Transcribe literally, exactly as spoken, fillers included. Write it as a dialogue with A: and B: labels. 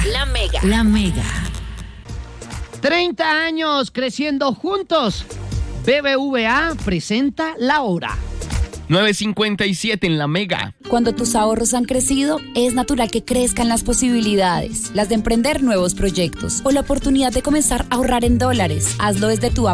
A: Mega.
B: La Mega.
A: La Mega. treinta años creciendo juntos. B B V A presenta La Hora.
C: nueve cincuenta y siete en La Mega.
D: Cuando tus ahorros han crecido, es natural que crezcan las posibilidades, las de emprender nuevos proyectos o la oportunidad de comenzar a ahorrar en dólares. Hazlo desde tu app